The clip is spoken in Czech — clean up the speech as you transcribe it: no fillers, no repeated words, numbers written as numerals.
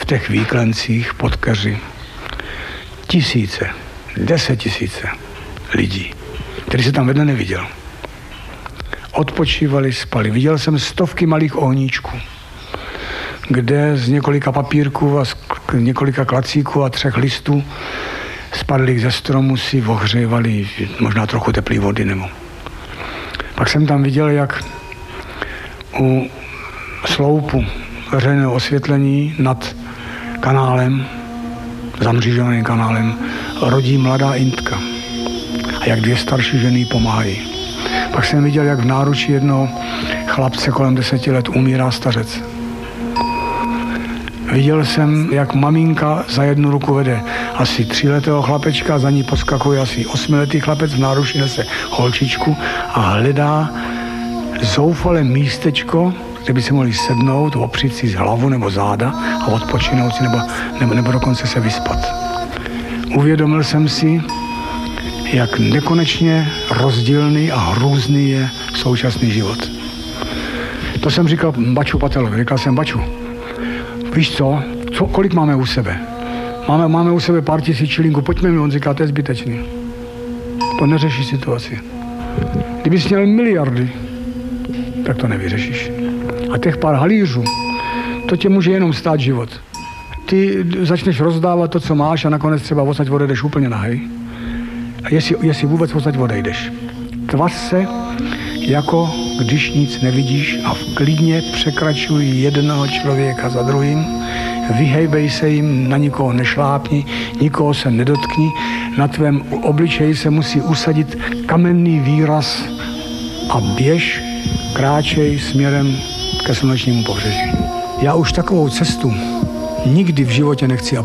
těch výklencích pod keři tisíce, 10 000 lidí, kteří se tam vedle neviděl. Odpočívali, spali. Viděl jsem stovky malých ohníčků, kde z několika papírků a z několika klacíků a 3 listů spadlých ze stromu si ohřívali možná trochu teplé vody nebo. Pak jsem tam viděl, jak u sloupu veřejného osvětlení nad kanálem, zamřížovaným kanálem, rodí mladá Indka. A jak 2 starší ženy pomáhají. Pak jsem viděl, jak v náručí jednoho chlapce kolem 10 let umírá stařec. Viděl jsem, jak maminka za jednu ruku vede asi 3letého chlapečka, za ní poskakuje asi 8letý chlapec, v náručí nese holčičku a hledá zoufale místečko, kde by si mohli sednout, opřít si z hlavu nebo záda a odpočinout si nebo dokonce se vyspat. Uvědomil jsem si, jak nekonečně rozdílný a hrůzný je současný život. To jsem říkal Baču Patelovi. Říkal jsem, Baču, víš co, kolik máme u sebe? Máme u sebe pár tisíc šilingů, pojďme mi, on říká, to je zbytečný. To neřeší situaci. Kdybys měl miliardy, tak to nevyřešíš. A těch pár halířů, to tě může jenom stát život. Ty začneš rozdávat to, co máš a nakonec třeba odsaď odejdeš úplně nahej. A jestli vůbec odsaď odejdeš. Tvař se, jako když nic nevidíš a klidně překračuj jednoho člověka za druhým. Vyhejbej se jim, na nikoho nešlápni, nikoho se nedotkni. Na tvém obličeji se musí usadit kamenný výraz a běž, kráčej směrem ke slunečnímu pobřeží. Já už takovou cestu nikdy v životě nechci